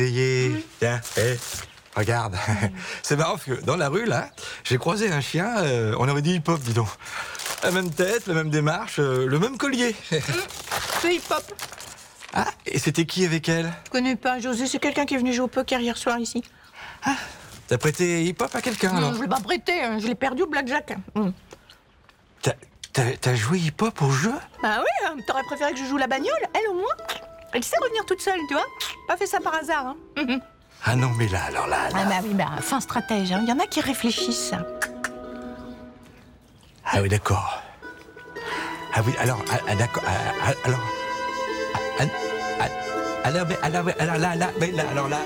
Tiens, regarde. C'est marrant parce que dans la rue, là, j'ai croisé un chien, on aurait dit hip-hop, dis donc. La même tête, la même démarche, le même collier. C'est hip-hop. Ah, et c'était qui avec elle? Je connais pas, José, c'est quelqu'un qui est venu jouer au poker hier soir ici. Ah, t'as prêté hip-hop à quelqu'un, alors? Non, je l'ai pas prêté, hein, je l'ai perdu au blackjack. T'as joué hip-hop au jeu? Bah oui, hein, t'aurais préféré que je joue la bagnole? Elle, au moins, elle sait revenir toute seule, tu vois. Pas fait ça par hasard, hein. Ah non, mais là, alors là... Ah bah oui, bah, fin stratège, hein. Il y en a qui réfléchissent. Ah oui, d'accord. Ah oui, alors, d'accord, alors... Alors là...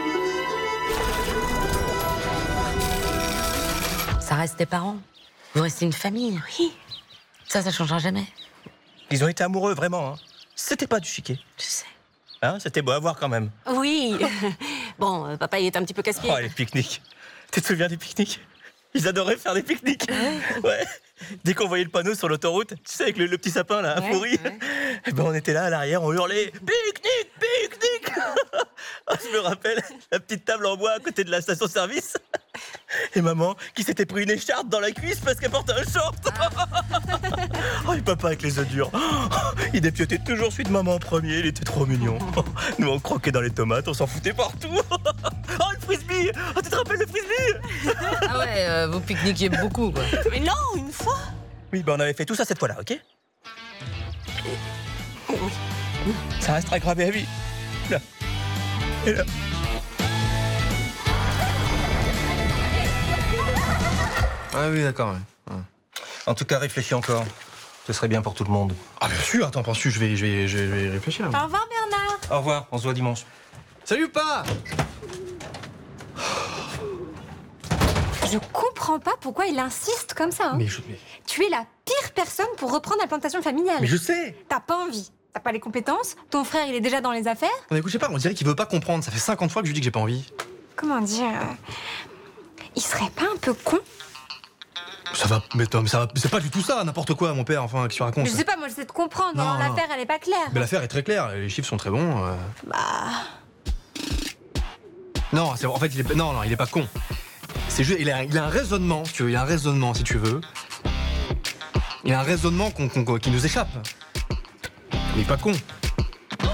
Ça reste tes parents. Vous restez une famille. Oui. Ça changera jamais. Ils ont été amoureux, vraiment. Hein. C'était pas du chiquet. Je sais. Hein, c'était beau à voir quand même. Oui. Bon, papa, il est un petit peu casse-pied. Oh, les pique-niques. Tu te souviens des pique-niques? Ils adoraient faire des pique-niques. Ouais. Dès qu'on voyait le panneau sur l'autoroute, tu sais, avec le petit sapin, là, pourri, et ben on était là, à l'arrière, on hurlait « Pique-nique, pique-nique !» Oh, je me rappelle, la petite table en bois à côté de la station-service. Et maman, qui s'était pris une écharpe dans la cuisse parce qu'elle portait un short. Oh, et papa avec les œufs durs. Il dépiotait toujours celui de maman en premier, il était trop mignon. Nous, on croquait dans les tomates, on s'en foutait partout. Oh, le frisbee! Oh, tu te rappelles le frisbee? Ah ouais, vous pique-niquiez beaucoup, quoi. Mais non, une fois. Oui, ben on avait fait tout ça cette fois-là, ok? Ça restera gravé à vie. Là. Et là. Ah oui, d'accord, ouais. En tout cas, réfléchis encore. Ce serait bien pour tout le monde. Ah bien sûr, attends, penses-tu, je vais réfléchir. Au revoir, Bernard. Au revoir, on se voit dimanche. Salut, pas! Je comprends pas pourquoi il insiste comme ça. Hein. Mais Tu es la pire personne pour reprendre la plantation familiale. je sais! T'as pas envie, t'as pas les compétences, ton frère il est déjà dans les affaires. On écoute, je sais pas, on dirait qu'il veut pas comprendre. Ça fait 50 fois que je lui dis que j'ai pas envie. Comment dire Il serait pas un peu con? Ça va, mais Tom, ça va, c'est pas du tout ça, n'importe quoi, mon père, enfin, qui tu raconte. Je sais pas, moi j'essaie de comprendre, Non, hein, non. l'affaire elle est pas claire. Mais l'affaire est très claire, les chiffres sont très bons. Bah... Non, en fait, il est pas con. C'est juste, il a un raisonnement, si tu veux, il a un raisonnement, si tu veux. Il a un raisonnement qui nous échappe. Il est pas con.